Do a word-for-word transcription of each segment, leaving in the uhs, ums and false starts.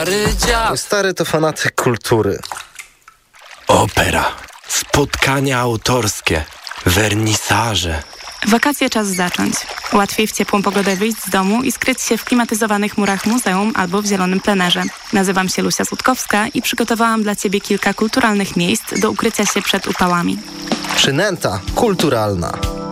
stary dziad. Mój stary to fanatyk kultury. Opera, spotkania autorskie, wernisaże. Wakacje czas zacząć. Łatwiej w ciepłą pogodę wyjść z domu i skryć się w klimatyzowanych murach muzeum albo w zielonym plenerze. Nazywam się Lucia Sutkowska i przygotowałam dla Ciebie kilka kulturalnych miejsc do ukrycia się przed upałami. Przynęta kulturalna.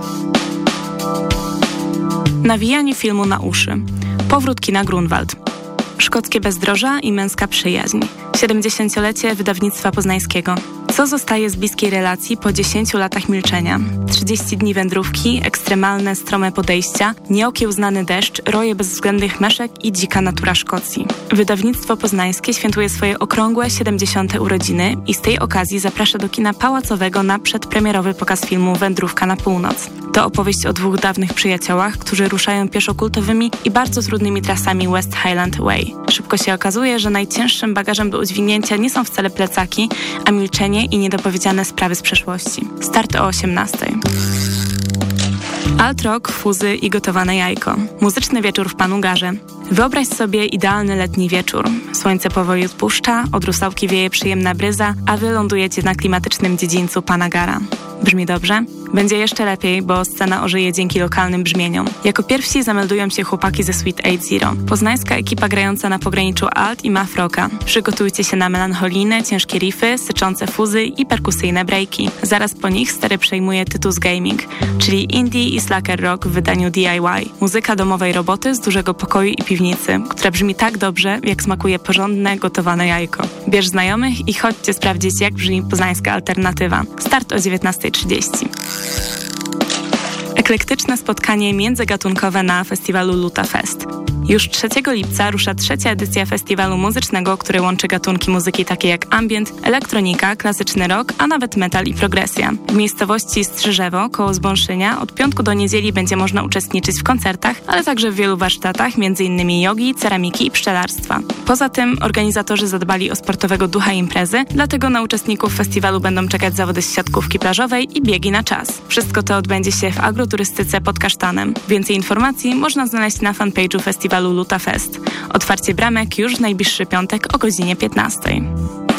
Nawijanie filmu na uszy. Powrót kina Grunwald. Szkockie bezdroża i męska przyjaźń. siedemdziesięciolecie wydawnictwa poznańskiego. Co zostaje z bliskiej relacji po dziesięciu latach milczenia? trzydzieści dni wędrówki, ekstremalne, strome podejścia, nieokiełznany deszcz, roje bezwzględnych meszek i dzika natura Szkocji. Wydawnictwo poznańskie świętuje swoje okrągłe siedemdziesiąte urodziny i z tej okazji zaprasza do kina pałacowego na przedpremierowy pokaz filmu Wędrówka na północ. To opowieść o dwóch dawnych przyjaciołach, którzy ruszają pieszo kultowymi i bardzo trudnymi trasami West Highland Way. Szybko się okazuje, że najcięższym bagażem do udźwignięcia nie są wcale plecaki, a milczenie i niedopowiedziane sprawy z przeszłości. Start o osiemnastej. Alt rock, fuzy i gotowane jajko. Muzyczny wieczór w Panugarze. Wyobraź sobie idealny letni wieczór. Słońce powoli odpuszcza, od rusałki wieje przyjemna bryza, a wy lądujecie na klimatycznym dziedzińcu Panagara. Brzmi dobrze? Będzie jeszcze lepiej, bo scena ożyje dzięki lokalnym brzmieniom. Jako pierwsi zameldują się chłopaki ze Sweet Eight Zero. Poznańska ekipa grająca na pograniczu alt i math rocka. Przygotujcie się na melancholijne, ciężkie riffy, syczące fuzy i perkusyjne breaki. Zaraz po nich stary przejmuje Tytus Gaming, czyli indie i slacker rock w wydaniu D I Y. Muzyka domowej roboty z dużego pokoju i piwnicy, która brzmi tak dobrze, jak smakuje porządne, gotowane jajko. Bierz znajomych i chodźcie sprawdzić, jak brzmi poznańska alternatywa. Start o dziewiętnasta trzydzieści. Eklektyczne spotkanie międzygatunkowe na festiwalu Luta Fest. Już trzeciego lipca rusza trzecia edycja festiwalu muzycznego, który łączy gatunki muzyki takie jak ambient, elektronika, klasyczny rock, a nawet metal i progresja. W miejscowości Strzyżewo, koło Zbąszynia, od piątku do niedzieli będzie można uczestniczyć w koncertach, ale także w wielu warsztatach, m.in. jogi, ceramiki i pszczelarstwa. Poza tym organizatorzy zadbali o sportowego ducha imprezy, dlatego na uczestników festiwalu będą czekać zawody z siatkówki plażowej i biegi na czas. Wszystko to odbędzie się w agroturystyce pod Kasztanem. Więcej informacji można znaleźć na fanpage'u festiwalu Luta Fest. Otwarcie bramek już w najbliższy piątek o godzinie piętnastej.